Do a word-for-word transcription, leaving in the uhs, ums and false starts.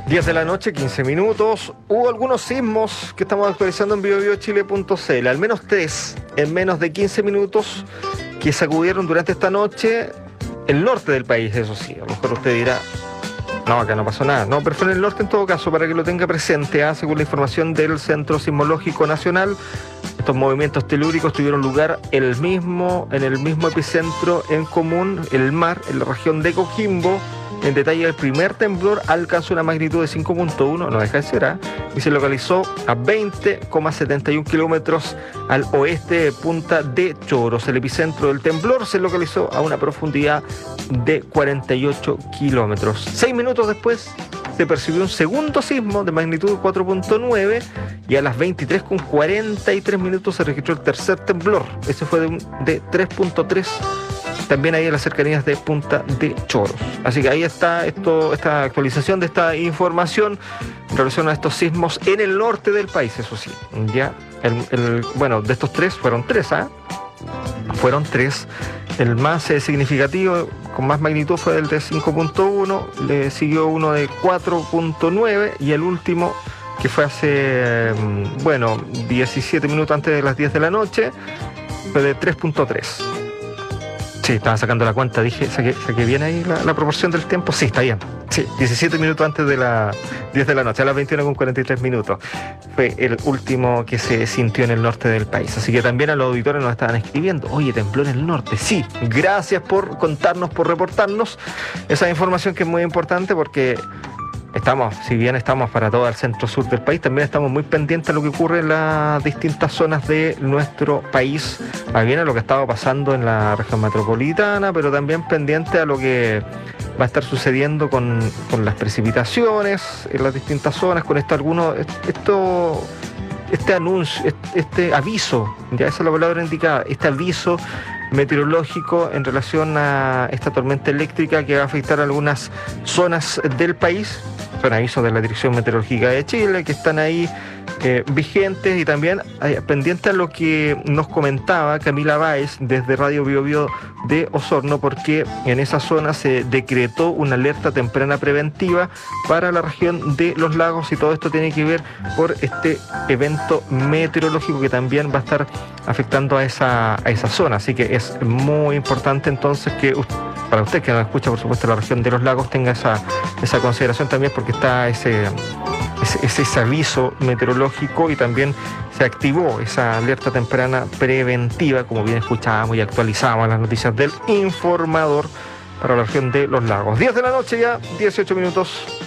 diez de la noche, quince minutos. Hubo algunos sismos que estamos actualizando en bio bio chile punto c l, al menos tres en menos de quince minutos que sacudieron durante esta noche el norte del país, eso sí. A lo mejor usted dirá, no, acá no pasó nada. No, pero fue en el norte en todo caso, para que lo tenga presente. ¿eh? Según la información del Centro Sismológico Nacional, estos movimientos telúricos tuvieron lugar el mismo, en el mismo epicentro en común, el mar, en la región de Coquimbo. En detalle, el primer temblor alcanzó una magnitud de cinco punto uno, no deja de ser, ¿eh? y se localizó a veinte coma setenta y uno kilómetros al oeste de Punta de Choros. El epicentro del temblor se localizó a una profundidad de cuarenta y ocho kilómetros. Seis minutos después se percibió un segundo sismo de magnitud cuatro punto nueve y a las veintitrés con cuarenta y tres minutos se registró el tercer temblor. Ese fue de, un, de tres punto tres. También ahí en las cercanías de Punta de Choros. Así que ahí está esto, esta actualización de esta información en relación a estos sismos en el norte del país, eso sí. Ya, el, el, bueno, de estos tres fueron tres, ¿ah? ¿eh? Fueron tres. El más eh, significativo, con más magnitud, fue el de cinco punto uno, le siguió uno de cuatro punto nueve y el último, que fue hace, bueno, diecisiete minutos antes de las diez de la noche, fue de tres punto tres. Sí, estaba sacando la cuenta, dije, saqué, saqué bien ahí la, la proporción del tiempo. Sí, está bien. Sí, diecisiete minutos antes de las diez de la noche, a las veintiuna con cuarenta y tres minutos. Fue el último que se sintió en el norte del país. Así que también a los auditores nos estaban escribiendo, oye, tembló en el norte. Sí, gracias por contarnos, por reportarnos esa información que es muy importante porque estamos, si bien estamos para todo el centro-sur del país, también estamos muy pendientes a lo que ocurre en las distintas zonas de nuestro país, más bien a lo que estaba pasando en la región metropolitana, pero también pendiente a lo que va a estar sucediendo con, con las precipitaciones en las distintas zonas, con esto algunos, esto, este anuncio, este, este aviso, ya esa es la palabra indicada, este aviso meteorológico en relación a esta tormenta eléctrica que va a afectar algunas zonas del país. Son avisos de la Dirección Meteorológica de Chile que están ahí eh, vigentes y también eh, pendiente a lo que nos comentaba Camila Báez desde Radio Bio Bio de Osorno, porque en esa zona se decretó una alerta temprana preventiva para la región de los lagos y todo esto tiene que ver por este evento meteorológico que también va a estar afectando a esa, a esa zona. Así que es muy importante entonces que usted, para usted que nos escucha, por supuesto, la región de los lagos, tenga esa, esa consideración también porque está ese, ese, ese aviso meteorológico y también se activó esa alerta temprana preventiva, como bien escuchábamos y actualizábamos las noticias del informador para la región de los lagos. diez de la noche ya, dieciocho minutos.